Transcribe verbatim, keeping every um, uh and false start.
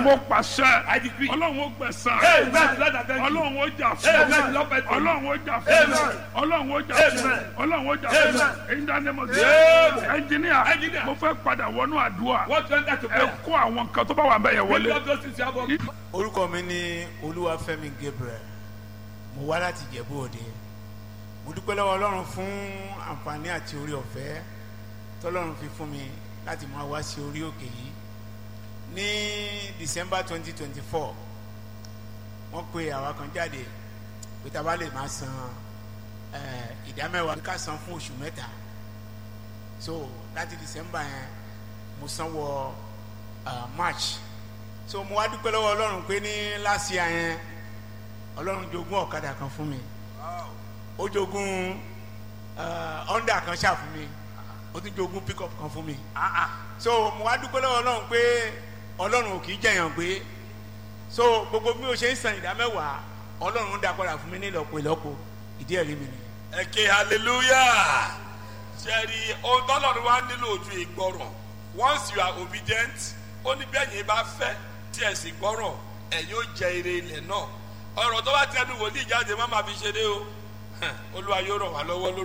mo pàṣẹ ọlọ́run ó gbẹ̀san ọlọ́run ó jà fún ọlọ́run ó jà fún ọlọ́run ó jà fún ọlọ́run ó jà fún in the name of Jesus. Engineer mo fẹ́ padà wọnú àdúrà ẹ kó àwọn nǹkan tó bá wà bẹ́ẹ̀ yẹn wọlé. Orúkọ mi ni Olúwafẹ́mi Gabriel, mo wá láti Ìjẹ̀bú Òde. Mo dúpẹ́ lọ́wọ́ Ọlọ́run fún àǹfààní àti orí ọ̀fẹ́ tọ́lọ́run fi fún mi láti máa wá sí orí òkè yìí. Ní December twenty twenty four wọ́n pe àwa kan jáde pé tá a bá lè máa san ìdámẹ́wàá ká san fún oṣù mẹ́ta. So láti December yẹn mo san wọ March. So mo wá dúpẹ́ lọ́wọ́ Ọlọ́run pé ní last year yẹn Ọlọ́run jogún ọ̀kadà kan fún mi. Ó jogún Honda kan ṣáà fún mi. Ó tún jogún pickup kan fún mi. So mo wá dúpẹ́ lọ́wọ́ Ọlọ́run pé Ọlọ́run ò kì í jẹ̀yàn gbé. So gbogbo bí o ṣe ń san ìdá mẹ́wàá Ọlọ́run ń dá padà fún mi ní ìlọ́po ìlọ́po. Ìdí ẹ̀rí mi ni. Ẹ ké hallelujah. Ṣẹ́ẹ̀rì ohun tọ́lọ́run wá nílò ojú ìgbọràn. Once you are obedient, ó ní bẹ́ẹ̀ yẹn bá fẹ́ tí ẹ sì gbọ́ràn ẹ̀yin ó jẹ ire ilẹ̀ náà. Ọ̀rọ̀ tó bá tẹnu wòlíì jáde má máa fi ṣeré o. Olúwa yóò ràn wá lọ́wọ́ lórí.